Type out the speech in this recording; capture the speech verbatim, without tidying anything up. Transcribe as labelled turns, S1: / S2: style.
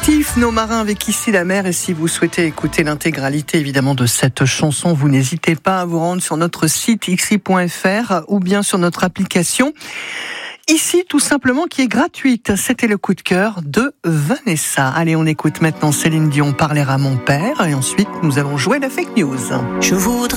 S1: Actifs, nos marins avec Ici la mer. Et si vous souhaitez écouter l'intégralité évidemment de cette chanson, vous n'hésitez pas à vous rendre sur notre site ixi point f r ou bien sur notre application Ici tout simplement, qui est gratuite. C'était le coup de cœur de Vanessa. Allez, on écoute maintenant Céline Dion, Parler à mon père, et ensuite nous allons jouer la fake news.
S2: Je voudrais